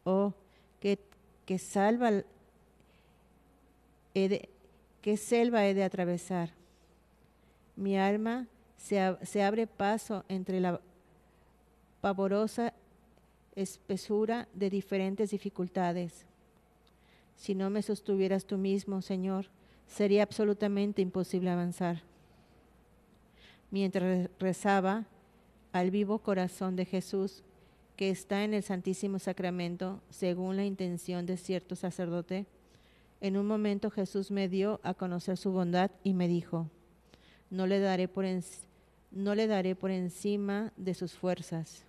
Oh, qué, qué salva he de- qué selva he de atravesar. Mi alma se abre paso entre la pavorosa espesura de diferentes dificultades. Si no me sostuvieras tú mismo, Señor, sería absolutamente imposible avanzar. Mientras rezaba al vivo corazón de Jesús, que está en el Santísimo Sacramento, según la intención de cierto sacerdote, en un momento Jesús me dio a conocer su bondad y me dijo: no le daré por encima de sus fuerzas.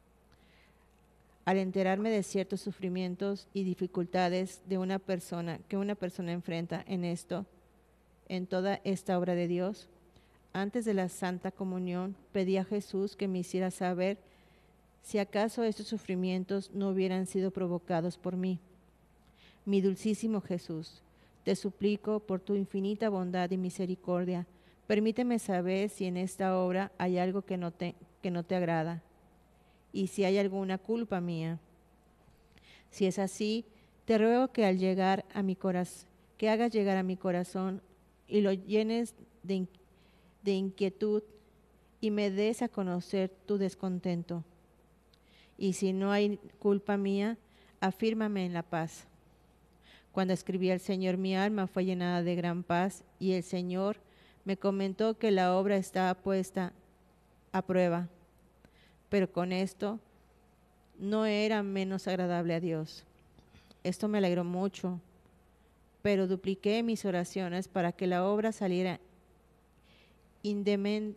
Al enterarme de ciertos sufrimientos y dificultades que una persona enfrenta en toda esta obra de Dios, antes de la Santa Comunión pedí a Jesús que me hiciera saber si acaso estos sufrimientos no hubieran sido provocados por mí. Mi dulcísimo Jesús, te suplico por tu infinita bondad y misericordia, permíteme saber si en esta obra hay algo que no te agrada y si hay alguna culpa mía. Si es así, te ruego que al llegar a mi corazón, que hagas llegar a mi corazón y lo llenes de inquietud y me des a conocer tu descontento. Y si no hay culpa mía, afírmame en la paz. Cuando escribí al Señor, mi alma fue llenada de gran paz y el Señor me comentó que la obra estaba puesta a prueba, pero con esto no era menos agradable a Dios. Esto me alegró mucho, pero dupliqué mis oraciones para que la obra saliera indemne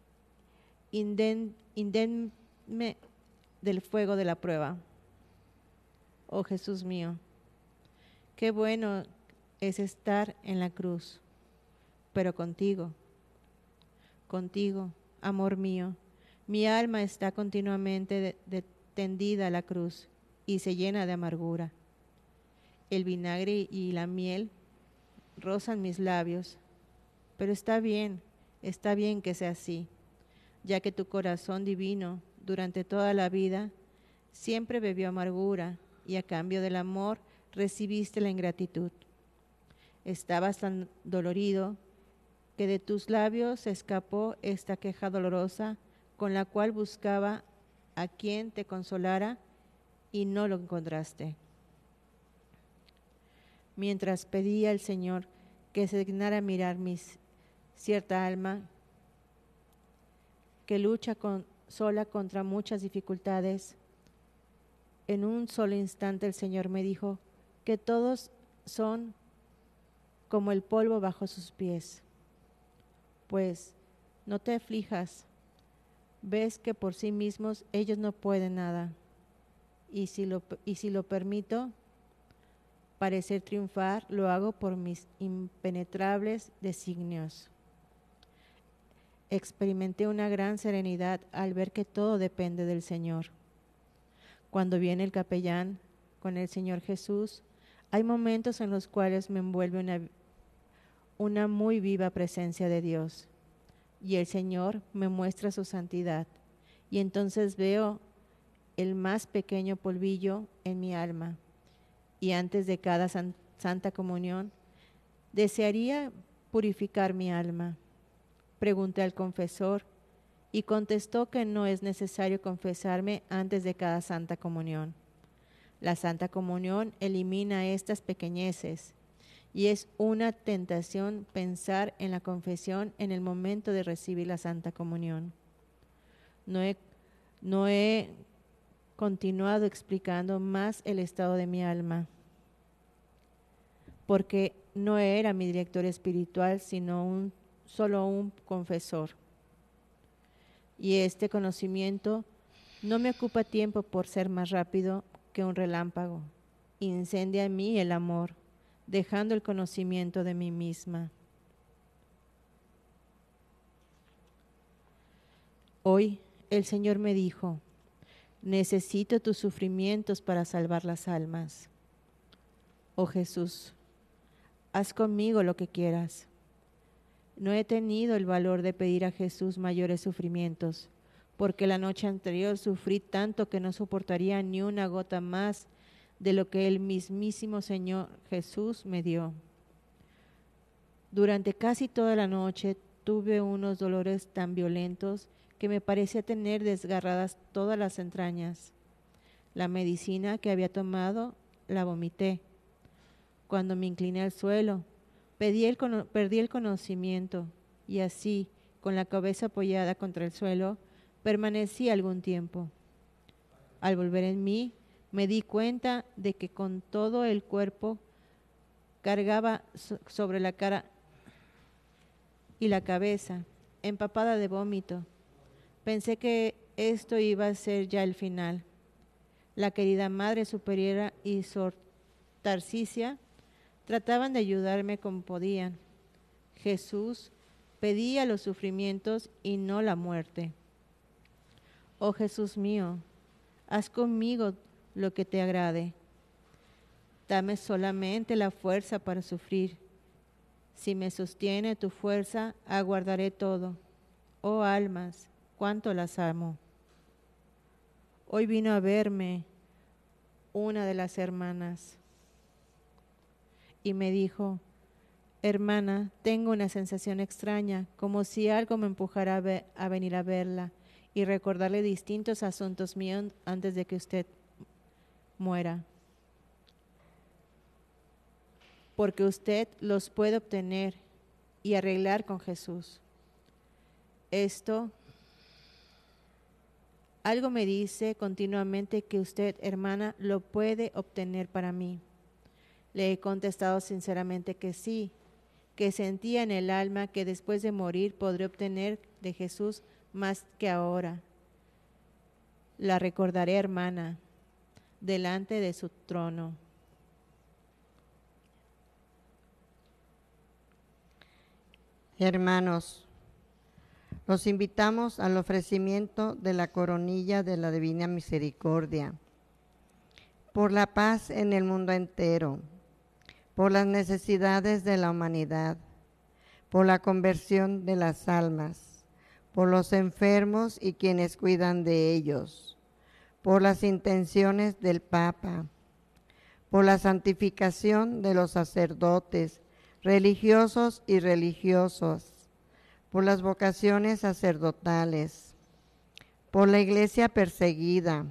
del fuego de la prueba. Oh Jesús mío, qué bueno es estar en la cruz, pero contigo, amor mío, mi alma está continuamente tendida a la cruz y se llena de amargura. El vinagre y la miel rozan mis labios, pero está bien que sea así, ya que tu corazón divino durante toda la vida siempre bebió amargura y a cambio del amor recibiste la ingratitud. Estabas tan dolorido que de tus labios escapó esta queja dolorosa con la cual buscaba a quien te consolara y no lo encontraste. Mientras pedía al Señor que se dignara mirar mi cierta alma que lucha sola contra muchas dificultades, en un solo instante el Señor me dijo que todos son como el polvo bajo sus pies. Pues no te aflijas, ves que por sí mismos ellos no pueden nada, y si lo permito parecer triunfar, lo hago por mis impenetrables designios. Experimenté una gran serenidad al ver que todo depende del Señor. Cuando viene el capellán con el Señor Jesús, hay momentos en los cuales me envuelve una muy viva presencia de Dios, y el Señor me muestra su santidad, y entonces veo el más pequeño polvillo en mi alma, y antes de cada Santa Comunión desearía purificar mi alma. Pregunté al confesor y contestó que no es necesario confesarme antes de cada Santa Comunión. La Santa Comunión elimina estas pequeñeces y es una tentación pensar en la confesión en el momento de recibir la Santa Comunión. No he continuado explicando más el estado de mi alma, porque no era mi director espiritual, sino solo un confesor. Y este conocimiento no me ocupa tiempo por ser más rápido que un relámpago. Incendia en mí el amor, dejando el conocimiento de mí misma. Hoy el Señor me dijo: necesito tus sufrimientos para salvar las almas. Oh Jesús, haz conmigo lo que quieras. No he tenido el valor de pedir a Jesús mayores sufrimientos, porque la noche anterior sufrí tanto que no soportaría ni una gota más de lo que el mismísimo Señor Jesús me dio. Durante casi toda la noche tuve unos dolores tan violentos que me parecía tener desgarradas todas las entrañas. La medicina que había tomado la vomité. Cuando me incliné al suelo, perdí el conocimiento y así, con la cabeza apoyada contra el suelo, permanecí algún tiempo. Al volver en mí, me di cuenta de que con todo el cuerpo cargaba sobre la cara y la cabeza, empapada de vómito. Pensé que esto iba a ser ya el final. La querida Madre Superiora y Sor Tarsicia trataban de ayudarme como podían. Jesús pedía los sufrimientos y no la muerte. Oh Jesús mío, haz conmigo lo que te agrade. Dame solamente la fuerza para sufrir. Si me sostiene tu fuerza, aguardaré todo. Oh almas, cuánto las amo. Hoy vino a verme una de las hermanas y me dijo: hermana, tengo una sensación extraña, como si algo me empujara a venir a verla y recordarle distintos asuntos míos antes de que usted muera. Porque usted los puede obtener y arreglar con Jesús. Algo me dice continuamente que usted, hermana, lo puede obtener para mí. Le he contestado sinceramente que sí, que sentía en el alma que después de morir podré obtener de Jesús más que ahora. La recordaré, hermana, delante de su trono. Hermanos, los invitamos al ofrecimiento de la coronilla de la Divina Misericordia, por la paz en el mundo entero, por las necesidades de la humanidad, por la conversión de las almas, por los enfermos y quienes cuidan de ellos, por las intenciones del Papa, por la santificación de los sacerdotes, religiosos y religiosas, por las vocaciones sacerdotales, por la iglesia perseguida,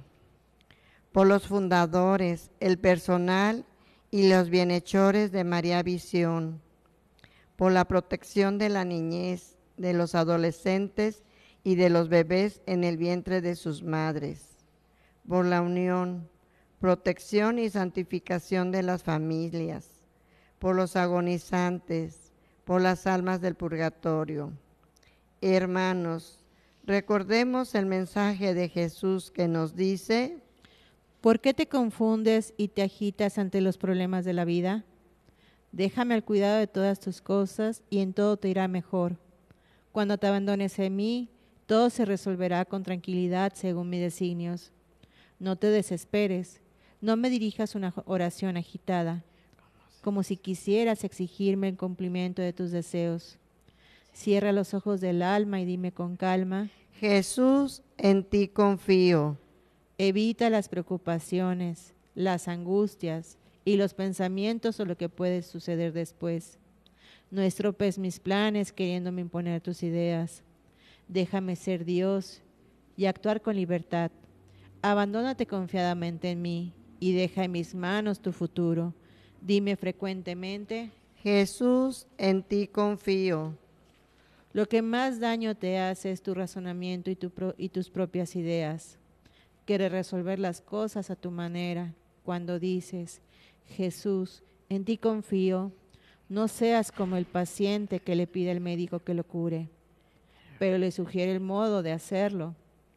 por los fundadores, el personal y los bienhechores de María Visión, por la protección de la niñez, de los adolescentes y de los bebés en el vientre de sus madres, por la unión, protección y santificación de las familias, por los agonizantes, por las almas del purgatorio. Hermanos, recordemos el mensaje de Jesús que nos dice: ¿por qué te confundes y te agitas ante los problemas de la vida? Déjame al cuidado de todas tus cosas y en todo te irá mejor. Cuando te abandones en mí, todo se resolverá con tranquilidad según mis designios. No te desesperes, no me dirijas una oración agitada, como si quisieras exigirme el cumplimiento de tus deseos. Cierra los ojos del alma y dime con calma: Jesús, en ti confío. Evita las preocupaciones, las angustias y los pensamientos sobre lo que puede suceder después. No estropees mis planes queriéndome imponer tus ideas. Déjame ser Dios y actuar con libertad. Abandónate confiadamente en mí y deja en mis manos tu futuro. Dime frecuentemente: Jesús, en ti confío. lo que más daño te hace es tu razonamiento y tus propias ideas. Quieres resolver las cosas a tu manera. Cuando dices: Jesús, en ti confío, no seas como el paciente que le pide al médico que lo cure, pero le sugiere el modo de hacerlo.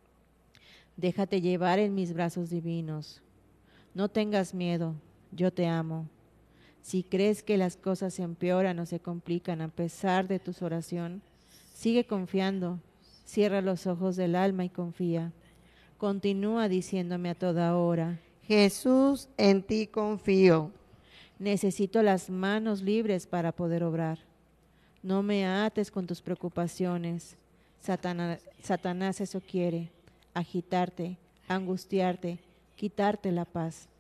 Déjate llevar en mis brazos divinos. No tengas miedo, yo te amo. Si crees que las cosas se empeoran o se complican a pesar de tus oraciones, sigue confiando. Cierra los ojos del alma y confía. Continúa diciéndome a toda hora: Jesús, en ti confío. necesito las manos libres para poder obrar. No me ates con tus preocupaciones. Satanás eso quiere: agitarte, angustiarte, quitarte la paz.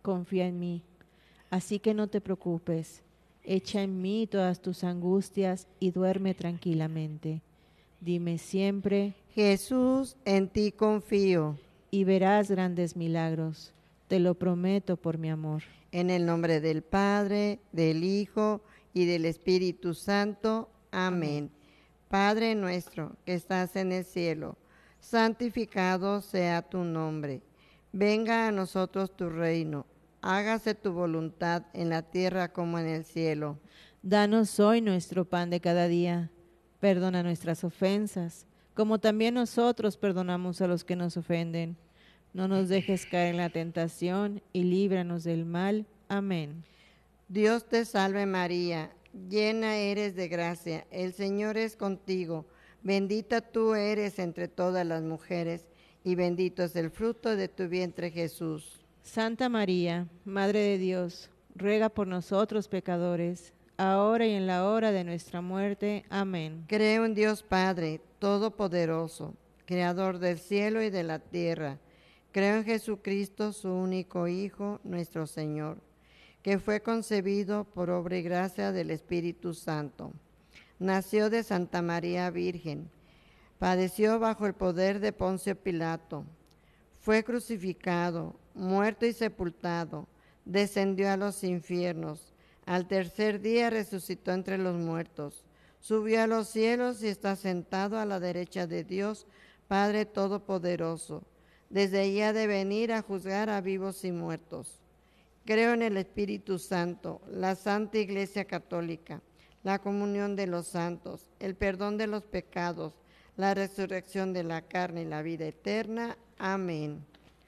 confía en mí. Así que no te preocupes, echa en mí todas tus angustias y duerme tranquilamente. Dime siempre, Jesús, en ti confío. y verás grandes milagros. Te lo prometo por mi amor. En el nombre del Padre, del Hijo y del Espíritu Santo. Amén. Padre nuestro que estás en el cielo, santificado sea tu nombre. Venga a nosotros tu reino. Hágase tu voluntad en la tierra como en el cielo. Danos hoy nuestro pan de cada día. Perdona nuestras ofensas, como también nosotros perdonamos a los que nos ofenden. No nos dejes caer en la tentación y líbranos del mal. Amén. Dios te salve María, llena eres de gracia, el Señor es contigo. Bendita tú eres entre todas las mujeres, y bendito es el fruto de tu vientre Jesús. Santa María, Madre de Dios, ruega por nosotros pecadores, ahora y en la hora de nuestra muerte. Amén. Creo en Dios Padre, Todopoderoso, Creador del cielo y de la tierra. Creo en Jesucristo, su único Hijo, nuestro Señor, que fue concebido por obra y gracia del Espíritu Santo. Nació de Santa María Virgen, padeció bajo el poder de Poncio Pilato, fue crucificado, muerto y sepultado, descendió a los infiernos, al tercer día resucitó entre los muertos, subió a los cielos y está sentado a la derecha de Dios, Padre Todopoderoso. Desde allí ha de venir a juzgar a vivos y muertos. Creo en el Espíritu Santo, la Santa Iglesia Católica, la comunión de los santos, el perdón de los pecados, la resurrección de la carne y la vida eterna. Amén.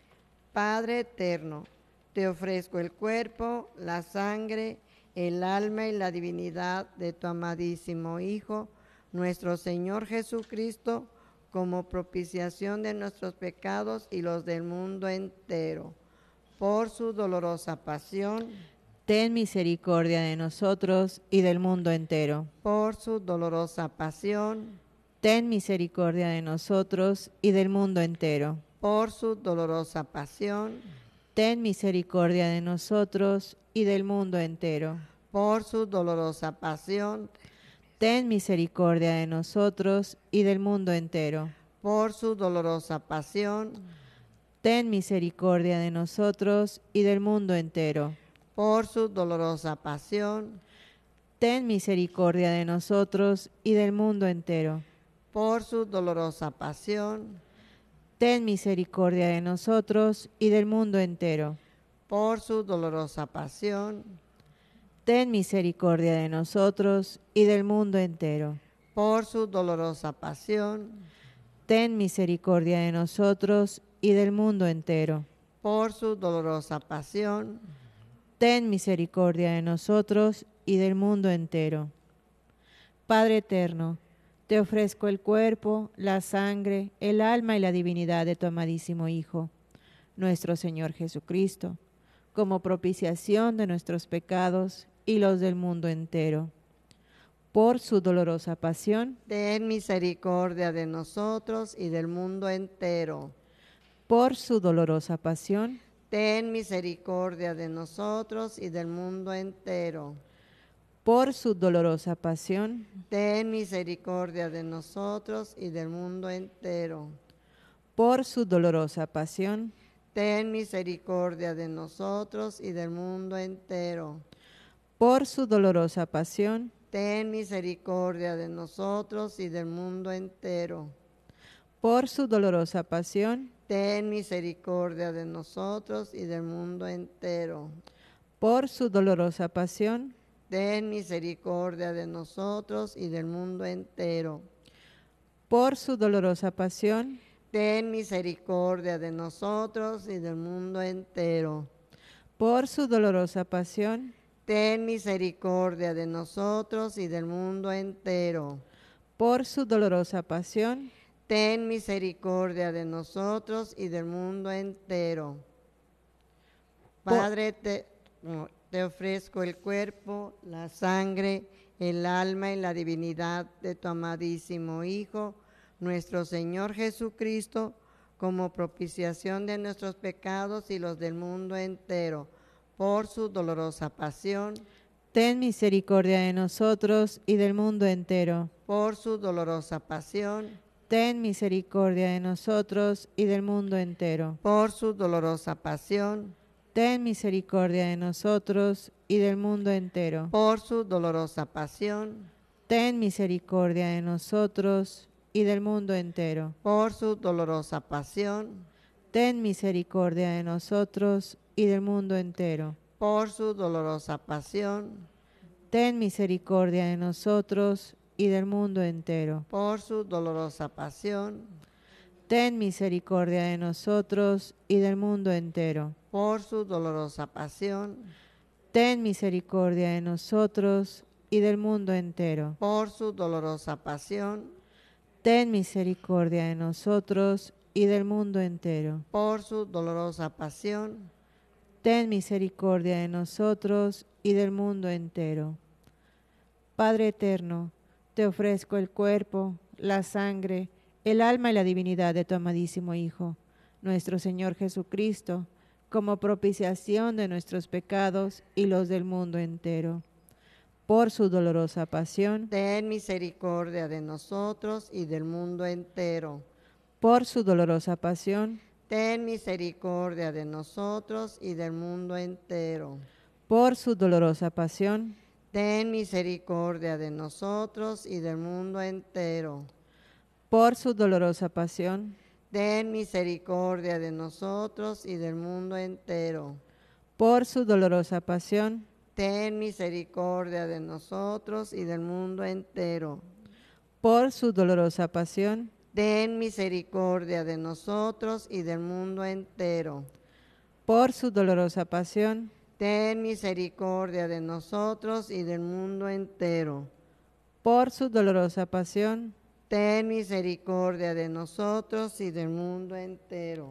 Padre eterno, te ofrezco el cuerpo, la sangre, el alma y la divinidad de tu amadísimo Hijo, nuestro Señor Jesucristo, como propiciación de nuestros pecados y los del mundo entero. Por su dolorosa pasión, ten misericordia de nosotros y del mundo entero. por su dolorosa pasión, Ten misericordia de nosotros y del mundo entero. por su dolorosa pasión, Ten misericordia de nosotros y del mundo entero. por su dolorosa pasión, Ten misericordia de nosotros y del mundo entero. por su dolorosa pasión, Ten misericordia de nosotros y del mundo entero. por su dolorosa pasión, Ten misericordia de nosotros y del mundo entero. por su dolorosa pasión, Ten misericordia de nosotros y del mundo entero. por su dolorosa pasión, Ten misericordia de nosotros y del mundo entero. por su dolorosa pasión, Ten misericordia de nosotros y del mundo entero. por su dolorosa pasión, Ten misericordia de nosotros y del mundo entero. Padre eterno, te ofrezco el cuerpo, la sangre, el alma y la divinidad de tu amadísimo Hijo, nuestro Señor Jesucristo, como propiciación de nuestros pecados y los del mundo entero. Por su dolorosa pasión, ten misericordia de nosotros y del mundo entero. por su dolorosa pasión, Ten misericordia de nosotros y del mundo entero. por su dolorosa pasión, Ten misericordia de nosotros y del mundo entero. por su dolorosa pasión, Ten misericordia de nosotros y del mundo entero. por su dolorosa pasión, Ten misericordia de nosotros y del mundo entero. por su dolorosa pasión, Ten misericordia de nosotros y del mundo entero. por su dolorosa pasión, Ten misericordia de nosotros y del mundo entero. por su dolorosa pasión, Ten misericordia de nosotros y del mundo entero. por su dolorosa pasión, Ten misericordia de nosotros y del mundo entero. por su dolorosa pasión, Ten misericordia de nosotros y del mundo entero. Padre, te ofrezco el cuerpo, la sangre, el alma y la divinidad de tu amadísimo Hijo, nuestro Señor Jesucristo, como propiciación de nuestros pecados y los del mundo entero. por su dolorosa pasión, ten misericordia de nosotros y del mundo entero. por su dolorosa pasión, Ten misericordia de nosotros y del mundo entero. por su dolorosa pasión, Ten misericordia de nosotros y del mundo entero. por su dolorosa pasión, Ten misericordia de nosotros y del mundo entero. por su dolorosa pasión, Ten misericordia de nosotros y del mundo entero. por su dolorosa pasión, Ten misericordia de nosotros y del mundo entero. por su dolorosa pasión, Ten misericordia de nosotros y del mundo entero. por su dolorosa pasión, Ten misericordia de nosotros y del mundo entero. por su dolorosa pasión, Ten misericordia de nosotros y del mundo entero. por su dolorosa pasión, Ten misericordia de nosotros y del mundo entero. Padre eterno, te ofrezco el cuerpo, la sangre, el alma y la divinidad de tu amadísimo Hijo, nuestro Señor Jesucristo, como propiciación de nuestros pecados y los del mundo entero. Por su dolorosa pasión, ten misericordia de nosotros y del mundo entero. por su dolorosa pasión, Ten misericordia de nosotros y del mundo entero. por su dolorosa pasión, Ten misericordia de nosotros y del mundo entero. por su dolorosa pasión, Ten misericordia de nosotros y del mundo entero. por su dolorosa pasión, Ten misericordia de nosotros y del mundo entero. por su dolorosa pasión, Ten misericordia de nosotros y del mundo entero. por su dolorosa pasión, Ten misericordia de nosotros y del mundo entero. por su dolorosa pasión, Ten misericordia de nosotros y del mundo entero.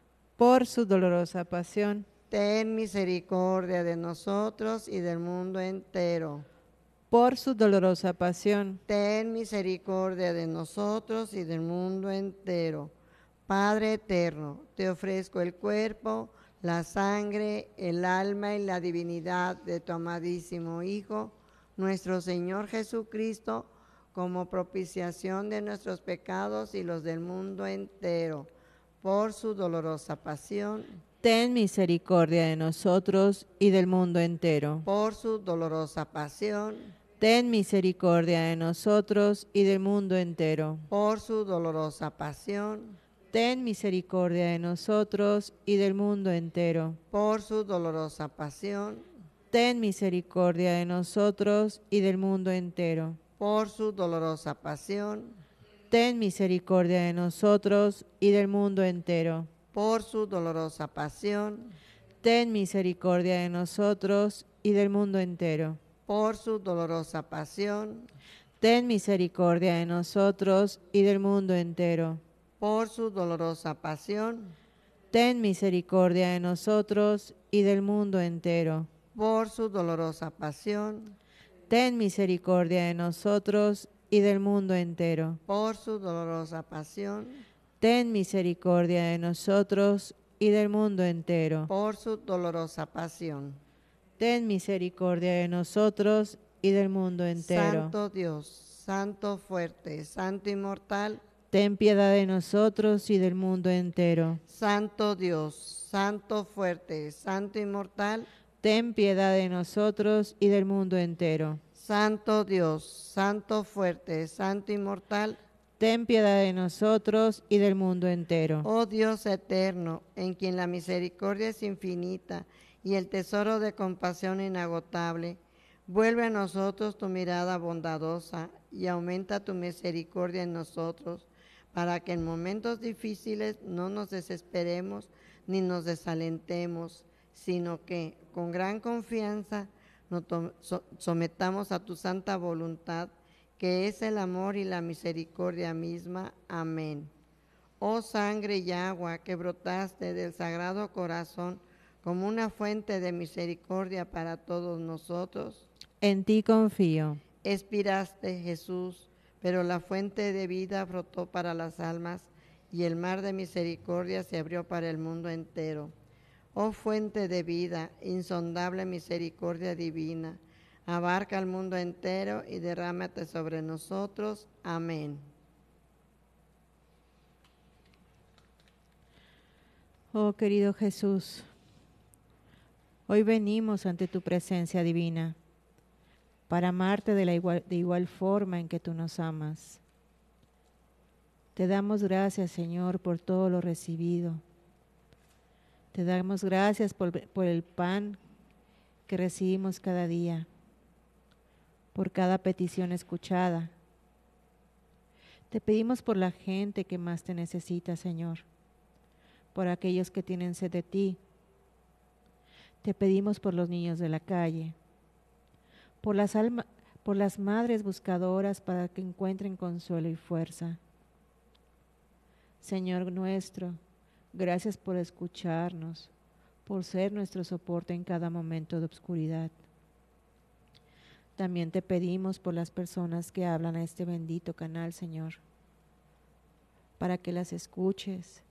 por su dolorosa pasión, Ten misericordia de nosotros y del mundo entero. por su dolorosa pasión, Ten misericordia de nosotros y del mundo entero. Padre eterno, te ofrezco el cuerpo, la sangre, el alma y la divinidad de tu amadísimo Hijo, nuestro Señor Jesucristo, como propiciación de nuestros pecados y los del mundo entero, por su dolorosa pasión, ten misericordia de nosotros y del mundo entero. por su dolorosa pasión, Ten misericordia de nosotros y del mundo entero. por su dolorosa pasión, Ten misericordia de nosotros y del mundo entero. por su dolorosa pasión, Ten misericordia de nosotros y del mundo entero. por su dolorosa pasión, Ten misericordia de nosotros y del mundo entero. por su dolorosa pasión, Ten misericordia de nosotros y del mundo entero. por su dolorosa pasión, Ten misericordia de nosotros y del mundo entero. por su dolorosa pasión, Ten misericordia de nosotros y del mundo entero. por su dolorosa pasión, Ten misericordia de nosotros y del mundo entero. por su dolorosa pasión, Ten misericordia de nosotros y del mundo entero. por su dolorosa pasión. Ten misericordia de nosotros y del mundo entero. Santo Dios, Santo fuerte, Santo inmortal, Ten piedad de nosotros y del mundo entero. Santo Dios, Santo fuerte, Santo inmortal, Ten piedad de nosotros y del mundo entero. Santo Dios, Santo fuerte, Santo inmortal, Ten piedad de nosotros y del mundo entero. oh Dios eterno, en quien la misericordia es infinita y el tesoro de compasión inagotable, vuelve a nosotros tu mirada bondadosa y aumenta tu misericordia en nosotros, para que en momentos difíciles no nos desesperemos ni nos desalentemos, sino que con gran confianza nos sometamos a tu santa voluntad, que es el amor y la misericordia misma. Amén. Oh sangre y agua que brotaste del Sagrado Corazón como una fuente de misericordia para todos nosotros, En ti confío. expiraste, Jesús, pero la fuente de vida brotó para las almas y el mar de misericordia se abrió para el mundo entero. Oh fuente de vida, insondable misericordia divina, abarca el mundo entero y derrámate sobre nosotros. Amén. Oh querido Jesús, hoy venimos ante tu presencia divina para amarte de igual forma en que tú nos amas. Te damos gracias, Señor, por todo lo recibido. Te damos gracias por el pan que recibimos cada día, por cada petición escuchada. Te pedimos por la gente que más te necesita, Señor, por aquellos que tienen sed de ti. Te pedimos por los niños de la calle, por las madres buscadoras para que encuentren consuelo y fuerza. Señor nuestro, gracias por escucharnos, por ser nuestro soporte en cada momento de oscuridad. También te pedimos por las personas que hablan a este bendito canal, Señor, para que las escuches,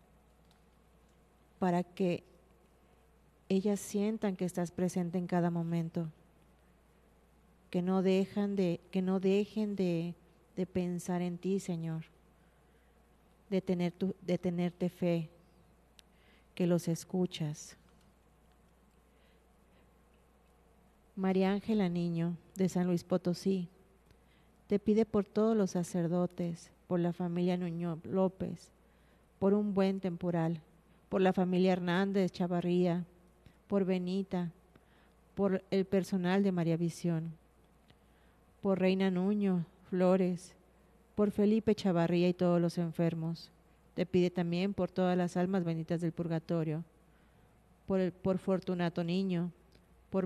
para que ellas sientan que estás presente en cada momento, que no dejen de pensar en ti, Señor, de tenerte fe, que los escuchas. María Ángela Niño, de San Luis Potosí, te pide por todos los sacerdotes, por la familia Nuño López, por un buen temporal, por la familia Hernández Chavarría, por Benita, por el personal de María Visión, por Reina Nuño Flores, por Felipe Chavarría y todos los enfermos. Te pide también por todas las almas benditas del purgatorio, por Fortunato Niño, por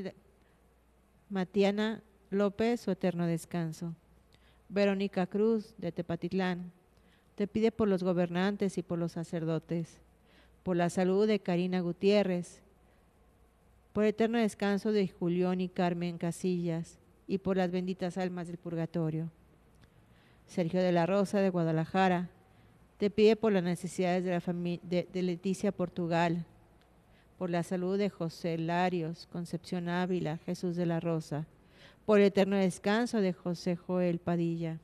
Matiana López, su eterno descanso. Verónica Cruz, de Tepatitlán, te pide por los gobernantes y por los sacerdotes, por la salud de Karina Gutiérrez, por el eterno descanso de Julián y Carmen Casillas, y por las benditas almas del purgatorio. Sergio de la Rosa, de Guadalajara, te pide por las necesidades de Leticia Portugal, por la salud de José Larios, Concepción Ávila, Jesús de la Rosa, por el eterno descanso de José Joel Padilla.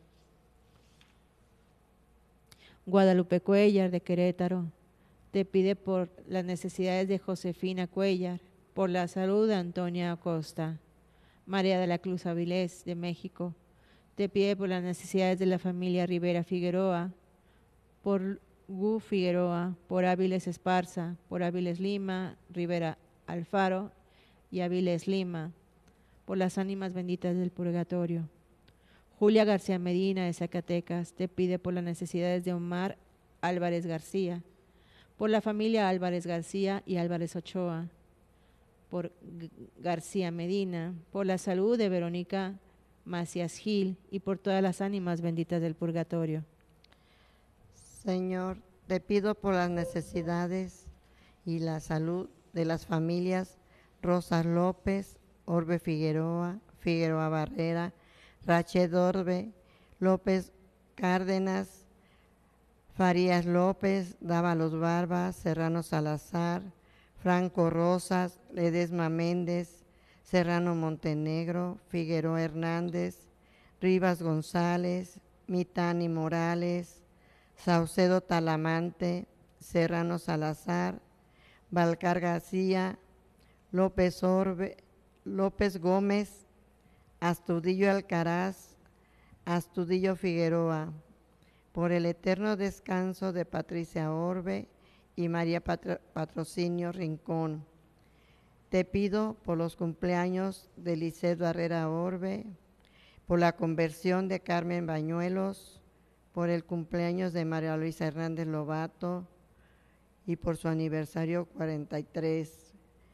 Guadalupe Cuellar, de Querétaro, te pide por las necesidades de Josefina Cuellar, por la salud de Antonia Acosta. María de la Cruz Avilés, de México, te pide por las necesidades de la familia Rivera Figueroa, por Gu Figueroa, por Áviles Esparza, por Áviles Lima, Rivera Alfaro y Áviles Lima, por las ánimas benditas del purgatorio. Julia García Medina, de Zacatecas, te pide por las necesidades de Omar Álvarez García, por la familia Álvarez García y Álvarez Ochoa, por García Medina, por la salud de Verónica Macías Gil y por todas las ánimas benditas del purgatorio. Señor, te pido por las necesidades y la salud de las familias Rosas López, Orbe Figueroa, Figueroa Barrera, Rachel Orbe, López Cárdenas, Farías López, Dávalos Barbas, Serrano Salazar, Franco Rosas, Ledesma Méndez, Serrano Montenegro, Figueroa Hernández, Rivas González, Mitani Morales, Saucedo Talamante, Serrano Salazar, Balcar García, López Orbe, López Gómez, Astudillo Alcaraz, Astudillo Figueroa, por el eterno descanso de Patricia Orbe y María Patrocinio Rincón. Te pido por los cumpleaños de Lisset Barrera Orbe, por la conversión de Carmen Bañuelos, por el cumpleaños de María Luisa Hernández Lobato y por su aniversario 43.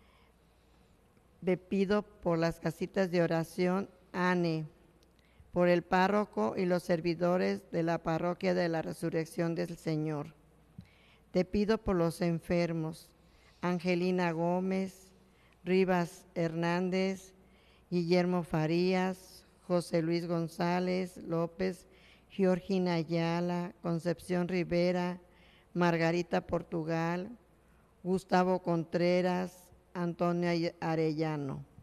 Te pido por las casitas de oración ANE, por el párroco y los servidores de la parroquia de la Resurrección del Señor. Te pido por los enfermos, Angelina Gómez, Rivas Hernández, Guillermo Farías, José Luis González López, Georgina Ayala, Concepción Rivera, Margarita Portugal, Gustavo Contreras, Antonio Arellano.